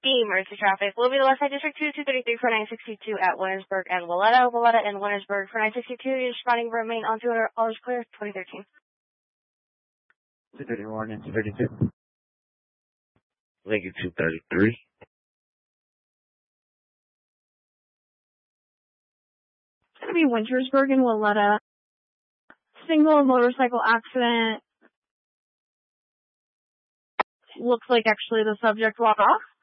emergency traffic will be the left side district 233 for 962 at Wintersburg and Walletta and Wintersburg for 962. You're responding, remain on 200 hours clear, 2013. 231 and 232. Lincoln 233. It's going to be Wintersburg and Walletta. Single motorcycle accident. Looks like actually the subject walked off.